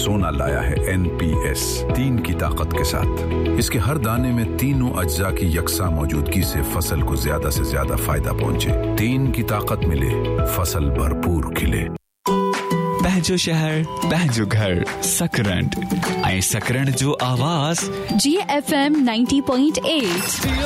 सोना लाया है NPS 3 की ताकत के साथ। इसके हर दाने में तीनों अज्जा की यकसा मौजूदगी से फसल को ज्यादा से ज्यादा फायदा पहुंचे। 3 की ताकत मिले, फसल भरपूर खिले। बहजो शहर बहजो घर सकरंड आई सकरंड जो आवाज GFM 90.8